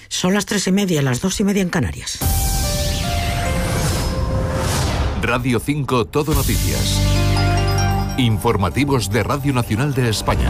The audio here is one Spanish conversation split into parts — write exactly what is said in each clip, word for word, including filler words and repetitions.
Son las tres y media, las dos y media en Canarias. Radio cinco Todo Noticias. Informativos de Radio Nacional de España.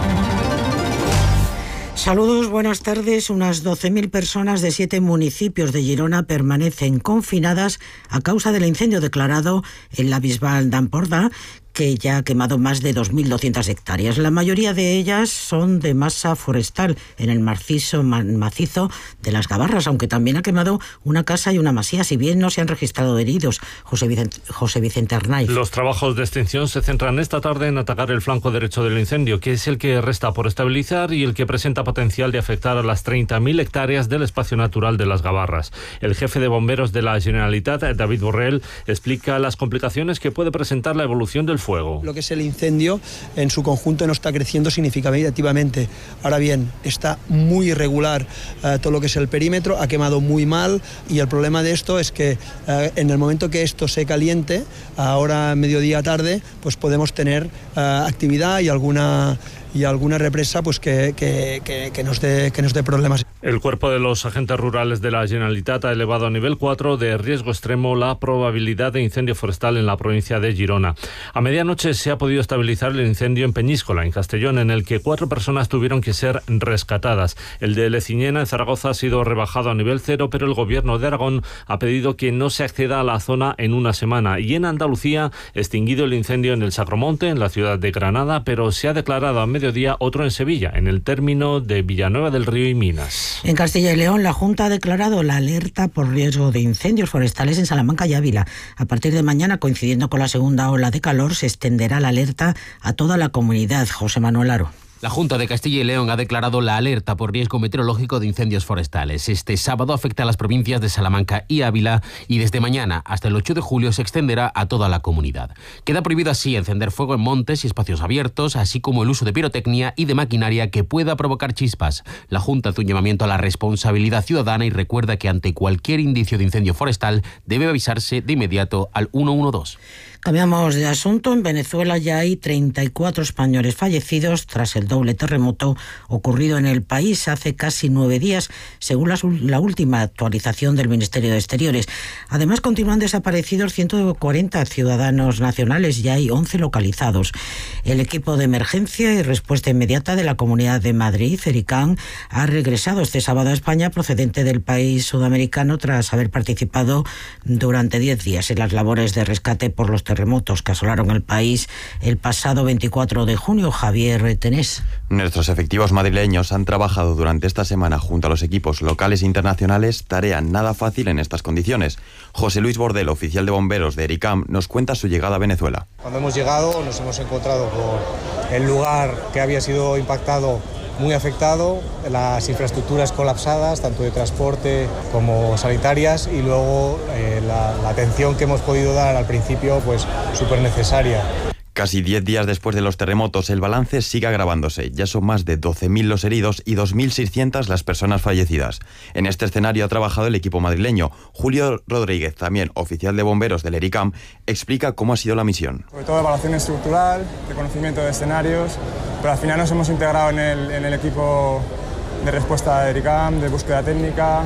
Saludos, buenas tardes. Unas doce mil personas de siete municipios de Girona permanecen confinadas a causa del incendio declarado en la Bisbal d'Empordà, que ya ha quemado más de dos mil doscientas hectáreas. La mayoría de ellas son de masa forestal en el macizo, macizo de las Gavarras, aunque también ha quemado una casa y una masía, si bien no se han registrado heridos. José Vicente, José Vicente Arnaiz. Los trabajos de extinción se centran esta tarde en atacar el flanco derecho del incendio, que es el que resta por estabilizar y el que presenta potencial de afectar a las treinta mil hectáreas del espacio natural de las Gavarras. El jefe de bomberos de la Generalitat, David Borrell, explica las complicaciones que puede presentar la evolución del fuego. Lo que es el incendio en su conjunto no está creciendo significativamente. Ahora bien, está muy irregular eh, todo lo que es el perímetro, ha quemado muy mal, y el problema de esto es que eh, en el momento que esto se caliente, ahora mediodía tarde, pues podemos tener eh, actividad y alguna y alguna represa pues que, que, que, que nos dé que nos dé problemas. El cuerpo de los agentes rurales de la Generalitat ha elevado a nivel cuatro de riesgo extremo la probabilidad de incendio forestal en la provincia de Girona. A medianoche se ha podido estabilizar el incendio en Peñíscola, en Castellón, en el que cuatro personas tuvieron que ser rescatadas. El de Leciñena, en Zaragoza, ha sido rebajado a nivel cero, pero el gobierno de Aragón ha pedido que no se acceda a la zona en una semana. Y en Andalucía, extinguido el incendio en el Sacromonte, en la ciudad de Granada, pero se ha declarado a mediodía otro en Sevilla, en el término de Villanueva del Río y Minas. En Castilla y León, la Junta ha declarado la alerta por riesgo de incendios forestales en Salamanca y Ávila. A partir de mañana, coincidiendo con la segunda ola de calor, se extenderá la alerta a toda la comunidad. José Manuel Aro. La Junta de Castilla y León ha declarado la alerta por riesgo meteorológico de incendios forestales. Este sábado afecta a las provincias de Salamanca y Ávila y desde mañana hasta el ocho de julio se extenderá a toda la comunidad. Queda prohibido así encender fuego en montes y espacios abiertos, así como el uso de pirotecnia y de maquinaria que pueda provocar chispas. La Junta hace un llamamiento a la responsabilidad ciudadana y recuerda que ante cualquier indicio de incendio forestal debe avisarse de inmediato al ciento doce. Cambiamos de asunto. En Venezuela ya hay treinta y cuatro españoles fallecidos tras el doble terremoto ocurrido en el país hace casi nueve días, según la, la última actualización del Ministerio de Exteriores. Además, continúan desaparecidos ciento cuarenta ciudadanos nacionales y hay once localizados. El equipo de emergencia y respuesta inmediata de la Comunidad de Madrid, ERICAM, ha regresado este sábado a España procedente del país sudamericano tras haber participado durante diez días en las labores de rescate por los terremotos que asolaron el país el pasado veinticuatro de junio. Javier Tenés. Nuestros efectivos madrileños han trabajado durante esta semana junto a los equipos locales e internacionales, tarea nada fácil en estas condiciones. José Luis Bordel, oficial de bomberos de ERICAM, nos cuenta su llegada a Venezuela. Cuando hemos llegado nos hemos encontrado con el lugar que había sido impactado muy afectado, las infraestructuras colapsadas, tanto de transporte como sanitarias, y luego eh, la, la atención que hemos podido dar al principio, pues súper necesaria. Casi diez días después de los terremotos, el balance sigue agravándose. Ya son más de doce mil los heridos y dos mil seiscientas las personas fallecidas. En este escenario ha trabajado el equipo madrileño. Julio Rodríguez, también oficial de bomberos del ERICAM, explica cómo ha sido la misión. Sobre todo evaluación estructural, de conocimiento de escenarios, pero al final nos hemos integrado en el, en el equipo de respuesta de ERICAM, de búsqueda técnica,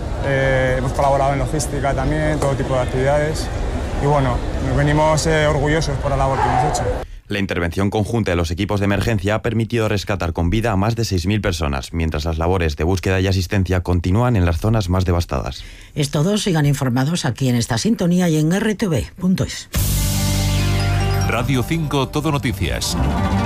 eh, hemos colaborado en logística también, todo tipo de actividades. Y bueno, nos venimos eh, orgullosos por la labor que hemos hecho. La intervención conjunta de los equipos de emergencia ha permitido rescatar con vida a más de seis mil personas, mientras las labores de búsqueda y asistencia continúan en las zonas más devastadas. Es todo, sigan informados aquí en esta sintonía y en erre te ve punto es. Radio cinco Todo Noticias.